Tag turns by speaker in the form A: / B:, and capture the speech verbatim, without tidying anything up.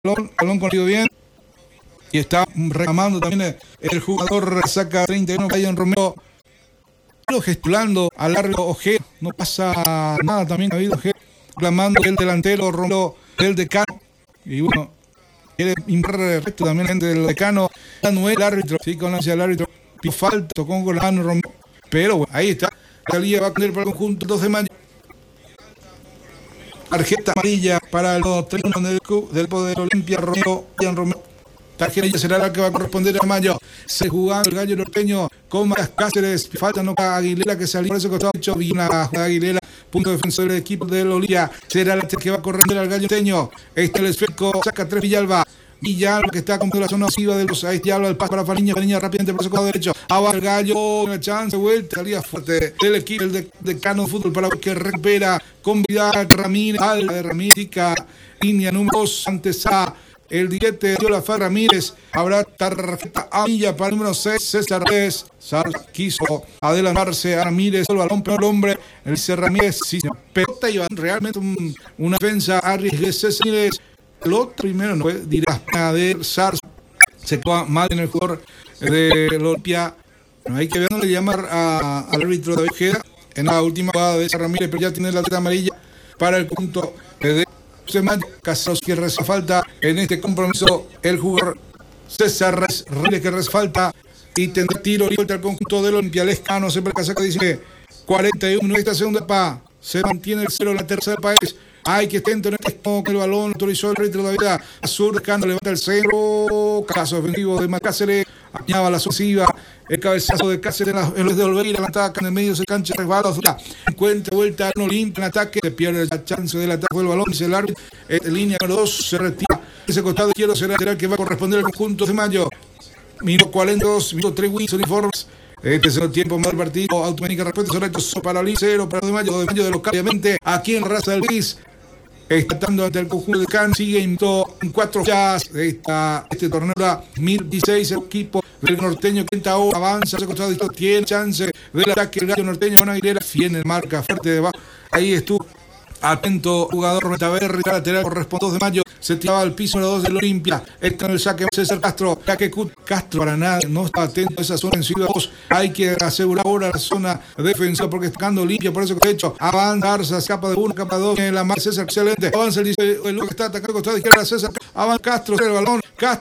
A: balón, balón contigo bien. Y está reclamando también el jugador, saca treinta y uno, Brian Romero. Gestulando al árbitro Ojeda, no pasa nada, también ha habido Ojeda reclamando el delantero Romero del decano. Y bueno, quiere imponer respeto también del decano. No es el árbitro, sí, con el árbitro. Pidió falta, tocó con la mano Romero. Pero bueno, ahí está. La liga va a tener para el conjunto dos de mayo. Tarjeta amarilla para los tres del club del Poder Olimpia, Romero, Brian Romero. Tarjeta será la que va a corresponder a Mayo. Se jugando el gallo norteño con Matías Cáceres. Falta no para Aguilera que salió por ese costado. Hecho bien la jugada Aguilera. Punto defensor del equipo de Olimpia. Será la que va a corresponder al gallo norteño. Este el esférico. Saca tres Villalba. Villalba que está como la zona ofensiva de los. Ahí Villalba el paso para Fariña. Fariña rápidamente por ese costado derecho. Abajo el gallo. Una chance. Vuelta. Salida fuerte del equipo del decano de fútbol para que recupera con Vidal Ramírez. Alba de Ramírez. Línea número dos. Antes a. El direte de Olafar Ramírez. Habrá tarjeta amarilla para el número seis, César Ramírez. Quiso adelantarse a Ramírez, el balón, pero el hombre, el César Ramírez, sí, pelota y va realmente un, una defensa arriesgue César Ramírez. El otro primero no dirá de Sars. Se queda mal en el jugador de Olimpia. No hay que ver, no le llamar a, al árbitro de Ojeda en la última jugada de César Ramírez, pero ya tiene la tarjeta amarilla para el conjunto de Casados que reza falta en este compromiso el jugador César Ramírez que reza falta y tendrá tiro y vuelta al conjunto del Olimpia. Lescano se saca, dice cuarenta y uno, esta segunda pa se mantiene el cero en la tercera pa es hay que estar en con el balón, autorizó el árbitro de la vida Azul, Lescano levanta el cero, caso ofensivo de Macáceres, añaba la sucesiva, el cabezazo de Cáceres en los de Olveira, la ataca en el medio se cancha, resbala, encuentra vuelta en Olimpia, en ataque, se pierde la chance del ataque del balón, dice el árbitro, en línea número dos, se retira, ese costado izquierdo será lateral que va a corresponder al conjunto de Mayo, minuto cuarenta y dos, minuto tres Wins uniformes. Este es el tiempo más del partido, automática respuesta sobre esto para el cero para de Mayo, de Mayo de local, obviamente, aquí en Raza del Gris. Está tratando ante el conjunto de Can, sigue en cuatro jazz de esta, este torneo dos mil dieciséis, el equipo del norteño que ahora avanza, se costado, tiene chance del ataque el gallo norteño con Aguilera, tiene marca fuerte debajo, ahí estuvo atento jugador Metaverri, lateral corresponde dos de mayo, se tiraba al piso número dos del Olimpia, está en el saque César Castro, saque Castro para nada, no está atento a esa zona en Ciudad dos, hay que asegurar ahora la zona defensiva porque está quedando Olimpia, por eso que de hecho avanza Arza, escapa de uno, escapa de dos, en la marca César, excelente, avanza el, el, el que está atacando costado izquierda César, avanza Castro, el balón, Castro